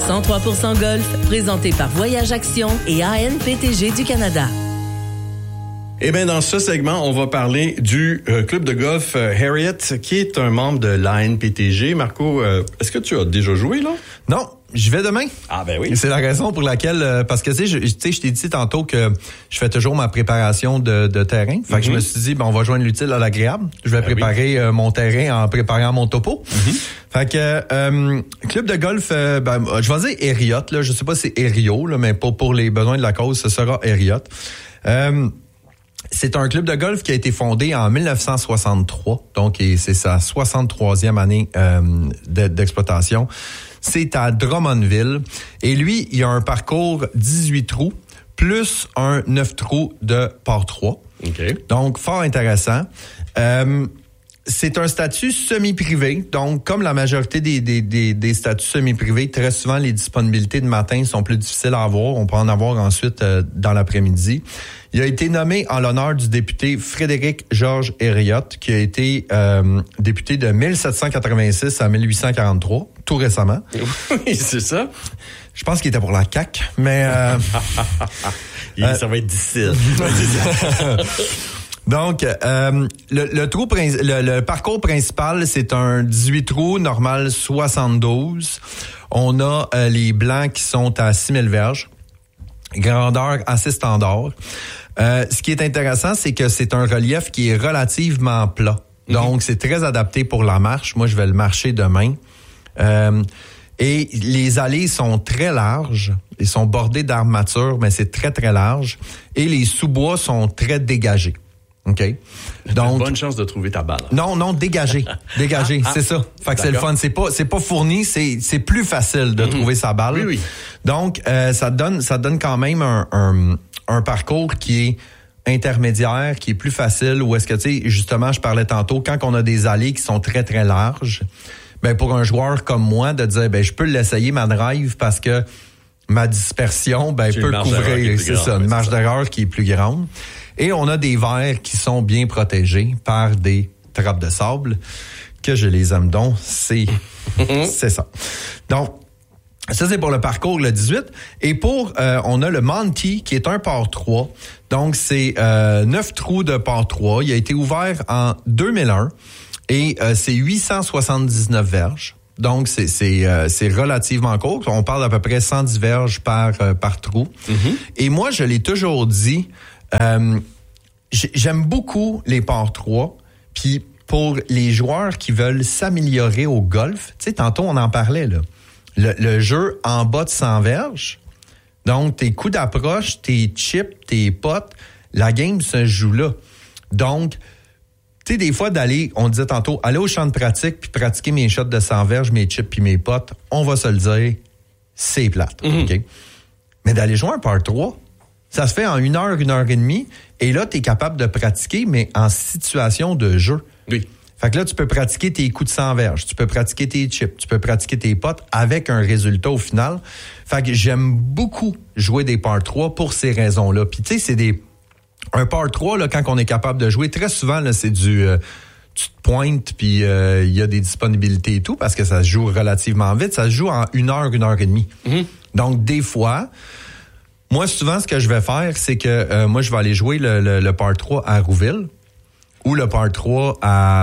103% Golf, présenté par Voyage Action et ANPTG du Canada. Eh bien, dans ce segment, on va parler du club de golf Harriet, qui est un membre de l'ANPTG. Marco, est-ce que tu as déjà joué, là? Non, j'y vais demain. Ah ben oui. C'est la raison pour laquelle, parce que tu sais, je t'ai dit tantôt que je fais toujours ma préparation de terrain. Fait que je me suis dit, on va joindre l'utile à l'agréable. Je vais préparer mon terrain en préparant mon topo. Fait que club de golf, je vais dire Harriet, là. Je sais pas si c'est Herriot, là, mais pour les besoins de la cause, ce sera Harriet. C'est un club de golf qui a été fondé en 1963, donc c'est sa 63e année d'exploitation. C'est à Drummondville. Et lui, il a un parcours 18 trous, plus un 9 trous de par 3. Okay. Donc, fort intéressant. C'est un statut semi-privé. Donc, comme la majorité des statuts semi-privés, très souvent, les disponibilités de matin sont plus difficiles à avoir. On peut en avoir ensuite dans l'après-midi. Il a été nommé en l'honneur du député Frédéric Georges Herriot, qui a été député de 1786 à 1843, tout récemment. Oui, c'est ça. Je pense qu'il était pour la CAQ, mais... ça va être difficile. Donc, le parcours principal, c'est un 18 trous, normal 72. On a les blancs qui sont à 6000 verges. Grandeur assez standard. Ce qui est intéressant, c'est que c'est un relief qui est relativement plat. Donc, c'est très adapté pour la marche. Moi, je vais le marcher demain. Et les allées sont très larges. Ils sont bordés d'armatures, mais c'est très, très large. Et les sous-bois sont très dégagés. OK. Donc, bonne chance de trouver ta balle. Non, dégagé, c'est ça. Fait que c'est le fun, c'est pas fourni, c'est plus facile de trouver sa balle. Oui. Donc ça donne quand même un parcours qui est intermédiaire, qui est plus facile, où est-ce que tu sais justement, je parlais tantôt, quand on a des allées qui sont très très larges, ben pour un joueur comme moi de dire je peux l'essayer ma drive parce que ma dispersion peut couvrir, c'est ça, une marge d'erreur qui est plus grande. Et on a des verres qui sont bien protégés par des trappes de sable, que je les aime donc, c'est ça. Donc, ça c'est pour le parcours, le 18. Et on a le Monty, qui est un par 3. Donc, c'est 9 trous de par 3. Il a été ouvert en 2001 et c'est 879 verges. Donc, c'est relativement court. On parle d'à peu près 110 verges par trou. Et moi, je l'ai toujours dit... j'aime beaucoup les par 3, puis pour les joueurs qui veulent s'améliorer au golf, tu sais, tantôt on en parlait, là. Le jeu en bas de 100 verges, donc tes coups d'approche, tes chips, tes potes, la game se joue là. Donc, tu sais, des fois on disait tantôt, aller au champ de pratique puis pratiquer mes shots de 100 verges, mes chips puis mes potes, on va se le dire, c'est plate, OK? Mais d'aller jouer un par 3, ça se fait en 1 heure et demie, et là, tu es capable de pratiquer, mais en situation de jeu. Oui. Fait que là, tu peux pratiquer tes coups de 100 verges, tu peux pratiquer tes chips, tu peux pratiquer tes potes avec un résultat au final. Fait que j'aime beaucoup jouer des par 3 pour ces raisons-là. Puis tu sais, un par 3, là, quand on est capable de jouer, très souvent, là, c'est tu te pointes, puis il y a des disponibilités et tout, parce que ça se joue relativement vite. Ça se joue en 1 heure et demie. Donc, des fois... Moi, souvent, ce que je vais faire, c'est que moi, je vais aller jouer le par 3 à Rouville ou le par 3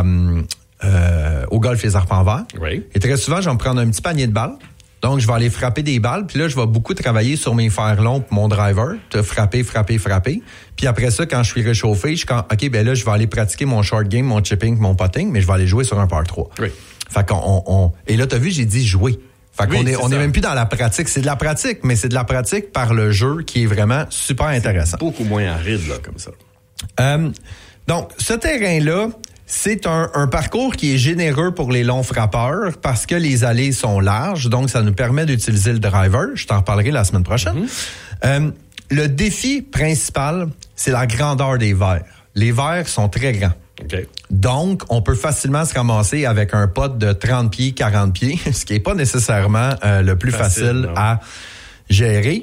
au Golf Les Arpents Verts. Oui. Et très souvent, je vais me prendre un petit panier de balles. Donc, je vais aller frapper des balles. Puis là, je vais beaucoup travailler sur mes fers longs pour mon driver. Frapper. Puis après ça, quand je suis réchauffé, OK, ben là, je vais aller pratiquer mon short game, mon chipping, mon putting, mais je vais aller jouer sur un par 3. Oui. Fait et là, t'as vu, j'ai dit jouer. Fait qu'on on est même plus dans la pratique. C'est de la pratique, mais c'est de la pratique par le jeu qui est vraiment super intéressant. C'est beaucoup moins aride, là, comme ça. Donc, ce terrain-là, c'est un parcours qui est généreux pour les longs frappeurs parce que les allées sont larges, donc ça nous permet d'utiliser le driver. Je t'en reparlerai la semaine prochaine. Le défi principal, c'est la grandeur des verres. Les verres sont très grands. Okay. Donc, on peut facilement se ramasser avec un pot de 30 pieds, 40 pieds, ce qui n'est pas nécessairement le plus facile à gérer.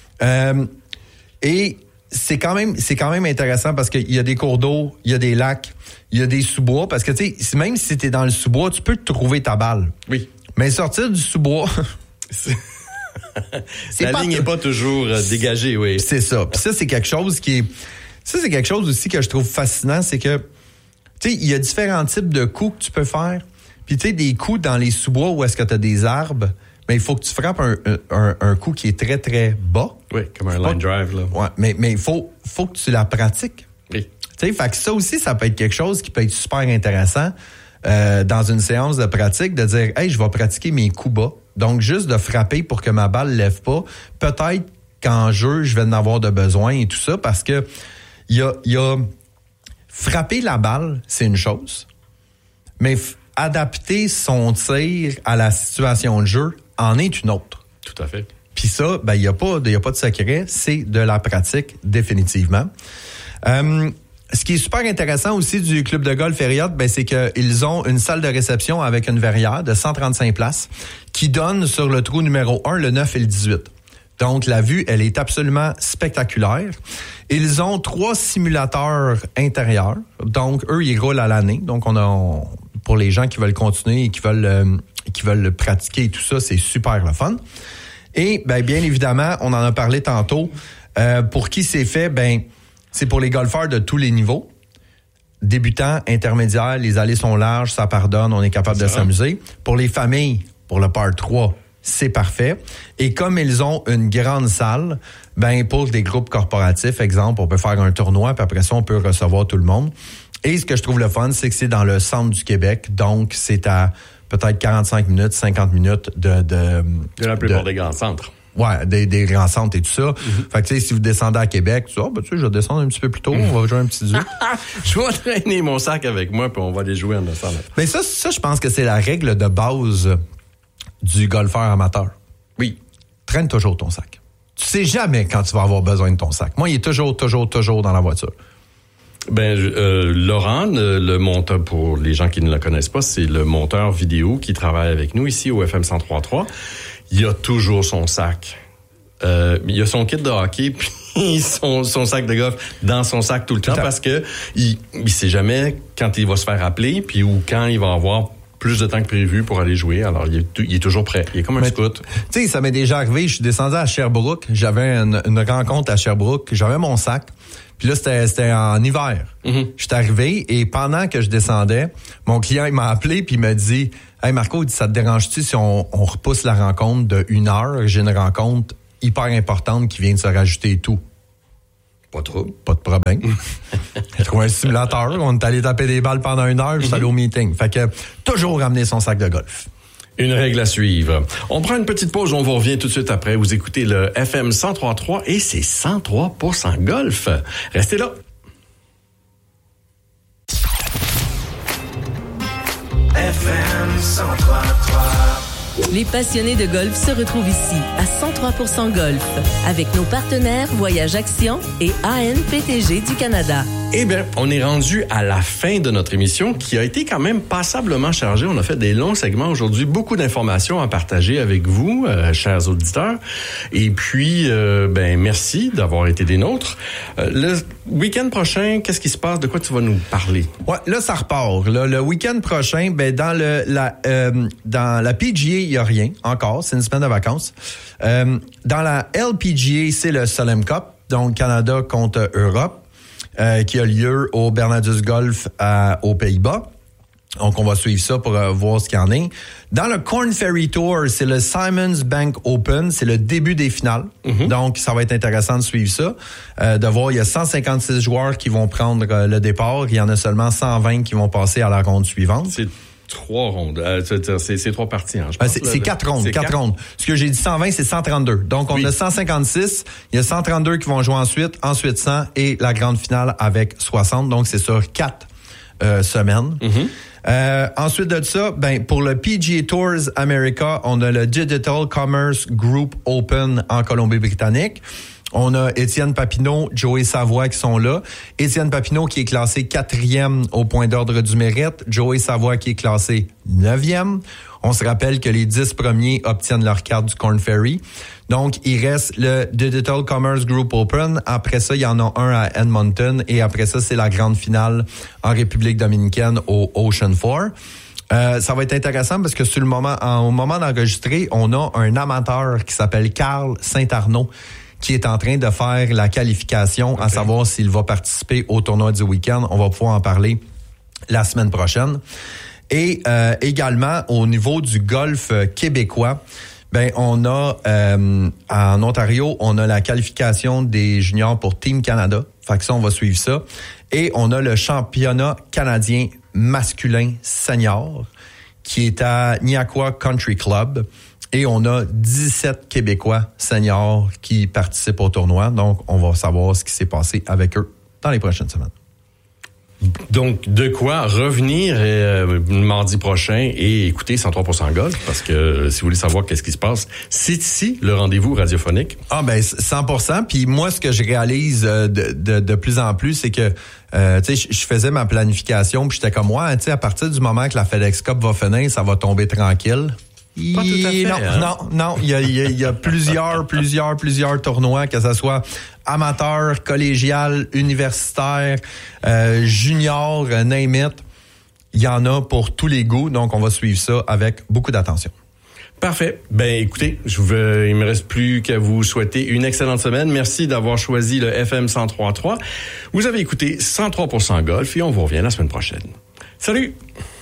Et c'est quand même intéressant parce qu'il y a des cours d'eau, il y a des lacs, il y a des sous-bois. Parce que, tu sais, même si tu es dans le sous-bois, tu peux trouver ta balle. Oui. Mais sortir du sous-bois... La ligne n'est pas toujours dégagée, oui. C'est ça. Puis ça, c'est quelque chose c'est quelque chose aussi que je trouve fascinant, c'est que, tu sais, il y a différents types de coups que tu peux faire. Puis tu sais, des coups dans les sous-bois où est-ce que tu as des arbres, mais il faut que tu frappes un coup qui est très, très bas. Oui, comme un line drive, là. Ouais, mais il faut que tu la pratiques. Oui. Tu sais, fait que ça aussi, ça peut être quelque chose qui peut être super intéressant dans une séance de pratique, de dire, hey, je vais pratiquer mes coups bas. Donc, juste de frapper pour que ma balle ne lève pas. Peut-être qu'en jeu, je vais en avoir de besoin et tout ça, parce que il y a frapper la balle, c'est une chose, mais adapter son tir à la situation de jeu en est une autre. Tout à fait. Puis ça, ben il y a pas de secret, c'est de la pratique définitivement. Ce qui est super intéressant aussi du club de golf Hériot, ben c'est qu'ils ont une salle de réception avec une verrière de 135 places qui donne sur le trou numéro 1, le 9 et le 18. Donc, la vue, elle est absolument spectaculaire. Ils ont 3 simulateurs intérieurs. Donc, eux, ils roulent à l'année. Donc, pour les gens qui veulent continuer et qui veulent le pratiquer et tout ça, c'est super le fun. Et, ben, bien évidemment, on en a parlé tantôt. Pour qui c'est fait? Ben, c'est pour les golfeurs de tous les niveaux. Débutants, intermédiaires, les allées sont larges, ça pardonne, on est capable de s'amuser. Pour les familles, pour le par 3, c'est parfait. Et comme ils ont une grande salle, ben pour des groupes corporatifs, exemple, on peut faire un tournoi, puis après ça, on peut recevoir tout le monde. Et ce que je trouve le fun, c'est que c'est dans le centre du Québec, donc c'est à peut-être 45 minutes, 50 minutes de la plupart des grands centres. Ouais, des grands centres et tout ça. Fait que tu sais, si vous descendez à Québec, tu sais, je vais descendre un petit peu plus tôt, on va jouer un petit duo. Je vais traîner mon sac avec moi, puis on va aller jouer en descendant. Mais ça, je pense que c'est la règle de base du golfeur amateur. Oui. Traîne toujours ton sac. Tu sais jamais quand tu vas avoir besoin de ton sac. Moi, il est toujours dans la voiture. Ben, Laurent, le monteur, pour les gens qui ne le connaissent pas, c'est le monteur vidéo qui travaille avec nous ici au FM 103.3. Il a toujours son sac. Il a son kit de hockey, puis son sac de golf dans son sac tout le temps, parce que il sait jamais quand il va se faire appeler, puis ou quand il va avoir plus de temps que prévu pour aller jouer. Alors, il est toujours prêt. Il est comme un scout. Tu sais, ça m'est déjà arrivé. Je suis descendu à Sherbrooke. J'avais une rencontre à Sherbrooke. J'avais mon sac. Puis là, c'était en hiver. Je suis arrivé et pendant que je descendais, mon client, il m'a appelé puis il m'a dit, « Hey Marco, ça te dérange-tu si on repousse la rencontre de 1 heure? J'ai une rencontre hyper importante qui vient de se rajouter et tout. » Pas de problème. J'ai trouvé un simulateur. On est allé taper des balles pendant 1 heure. Je suis allé au meeting. Fait que toujours ramener son sac de golf. Une règle à suivre. On prend une petite pause. On vous revient tout de suite après. Vous écoutez le FM 103.3 et c'est 103% golf. Restez là. FM 103.3. Les passionnés de golf se retrouvent ici, à 103% Golf, avec nos partenaires Voyage Action et ANPTG du Canada. Eh bien, on est rendu à la fin de notre émission qui a été quand même passablement chargée. On a fait des longs segments aujourd'hui, beaucoup d'informations à partager avec vous, chers auditeurs. Et puis, merci d'avoir été des nôtres. Le week-end prochain, qu'est-ce qui se passe? De quoi tu vas nous parler? Ouais, là, ça repart. Là, le week-end prochain, dans la PGA, il n'y a rien encore. C'est une semaine de vacances. Dans la LPGA, c'est le Solheim Cup, donc Canada contre Europe. Qui a lieu au Bernardus Golf aux Pays-Bas. Donc, on va suivre ça pour voir ce qu'il y en est. Dans le Corn Ferry Tour, c'est le Simons Bank Open. C'est le début des finales. Donc, ça va être intéressant de suivre ça. De voir, il y a 156 joueurs qui vont prendre le départ. Il y en a seulement 120 qui vont passer à la ronde suivante. C'est 3 rondes. C'est 3 parties, hein, je pense. C'est 4 rondes. 4 rondes. Ce que j'ai dit 120, c'est 132. Donc, on a 156. Il y a 132 qui vont jouer ensuite 100 et la grande finale avec 60. Donc, c'est sur 4 semaines. Ensuite de ça, pour le PGA Tours America, on a le Digital Commerce Group Open en Colombie-Britannique. On a Étienne Papineau, Joey Savoie qui sont là. Étienne Papineau qui est classé 4e au point d'ordre du mérite. Joey Savoie qui est classé 9e. On se rappelle que les 10 premiers obtiennent leur carte du Corn Ferry. Donc, il reste le Digital Commerce Group Open. Après ça, il y en a un à Edmonton. Et après ça, c'est la grande finale en République dominicaine au Ocean 4. Ça va être intéressant parce que au moment d'enregistrer, on a un amateur qui s'appelle Carl Saint-Arnaud qui est en train de faire la qualification, à savoir s'il va participer au tournoi du week-end. On va pouvoir en parler la semaine prochaine. Et également, au niveau du golf québécois, ben on a en Ontario, on a la qualification des juniors pour Team Canada. Fait que ça, on va suivre ça. Et on a le championnat canadien masculin senior qui est à Niagara Country Club. Et on a 17 Québécois seniors qui participent au tournoi. Donc, on va savoir ce qui s'est passé avec eux dans les prochaines semaines. Donc, de quoi revenir mardi prochain et écouter 103% Golf, parce que si vous voulez savoir qu'est-ce qui se passe, c'est ici le rendez-vous radiophonique. Ah ben 100%. Puis moi, ce que je réalise de plus en plus, c'est que tu sais, je faisais ma planification, puis j'étais comme tu sais, à partir du moment que la FedEx Cup va finir, ça va tomber tranquille. Pas tout à fait. Non. Il y a plusieurs tournois, que ce soit amateur, collégial, universitaire, junior, name it. Il y en a pour tous les goûts, donc on va suivre ça avec beaucoup d'attention. Parfait. Ben écoutez, il me reste plus qu'à vous souhaiter une excellente semaine. Merci d'avoir choisi le FM 103.3. Vous avez écouté 103% Golf et on vous revient la semaine prochaine. Salut!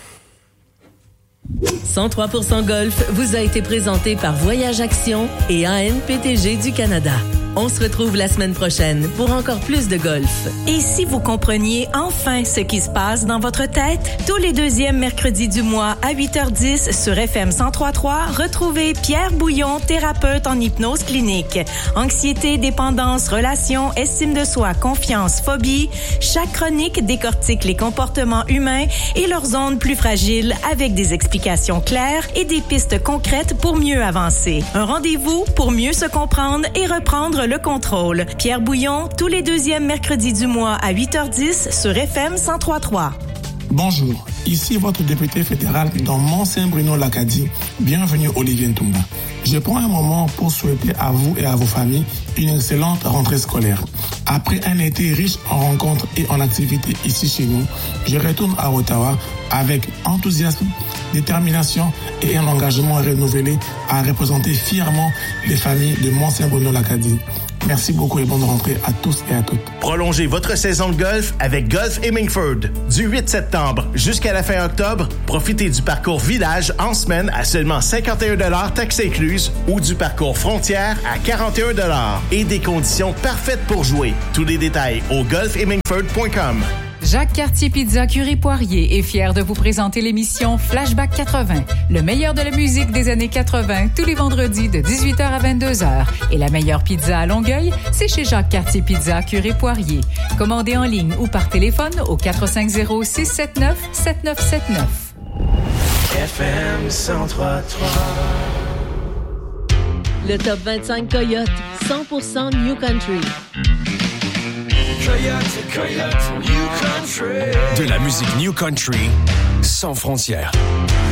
103% Golf vous a été présenté par Voyage Action et ANPTG du Canada. On se retrouve la semaine prochaine pour encore plus de golf. Et si vous compreniez enfin ce qui se passe dans votre tête, tous les deuxièmes mercredis du mois à 8h10 sur FM 103.3, retrouvez Pierre Bouillon, thérapeute en hypnose clinique. Anxiété, dépendance, relations, estime de soi, confiance, phobie. Chaque chronique décortique les comportements humains et leurs zones plus fragiles avec des explications claires et des pistes concrètes pour mieux avancer. Un rendez-vous pour mieux se comprendre et reprendre le contrôle. Pierre Bouillon, tous les deuxièmes mercredis du mois à 8h10 sur FM 103.3. Bonjour, ici votre député fédéral dans Mont-Saint-Bruno-Lacadie. Bienvenue Olivier Ntumba. Je prends un moment pour souhaiter à vous et à vos familles une excellente rentrée scolaire. Après un été riche en rencontres et en activités ici chez nous, je retourne à Ottawa avec enthousiasme, détermination et un engagement renouvelé à représenter fièrement les familles de Mont-Saint-Bruno-Lacadie. Merci beaucoup et bonne rentrée à tous et à toutes. Prolongez votre saison de golf avec Golf Hemingford. Du 8 septembre jusqu'à la fin octobre, profitez du parcours Village en semaine à seulement 51 $ taxes incluses ou du parcours Frontière à 41 $ et des conditions parfaites pour jouer. Tous les détails au golfhemingford.com. Jacques Cartier Pizza Curie-Poirier est fier de vous présenter l'émission Flashback 80, le meilleur de la musique des années 80, tous les vendredis de 18h à 22h. Et la meilleure pizza à Longueuil, c'est chez Jacques Cartier Pizza Curie-Poirier. Commandez en ligne ou par téléphone au 450-679-7979. FM 103.3. Le Top 25 Coyote, 100% New Country. Coyote, New Country. De la musique New Country sans frontières.